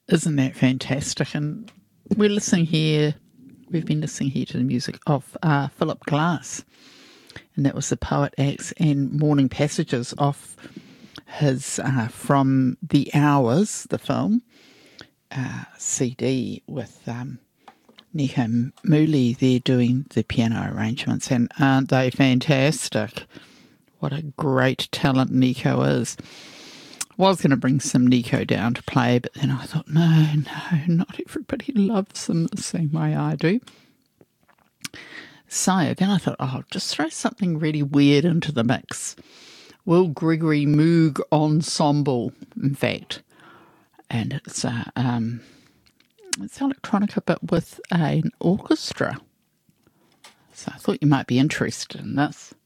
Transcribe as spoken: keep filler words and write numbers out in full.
Isn't that fantastic? And we're listening here, we've been listening here to the music of uh, Philip Glass, and that was the Poet Acts and Morning Passages off his uh, From the Hours, the film, uh, C D with um, Nico Mooley there doing the piano arrangements, and aren't they fantastic? What a great talent Nico is. I was going to bring some Nico down to play, but then I thought, no, no, not everybody loves him the same way I do. So again, I thought, oh, I'll just throw something really weird into the mix. Will Gregory Moog Ensemble, in fact. And it's, uh, um, it's electronica, but with an orchestra. So I thought you might be interested in this.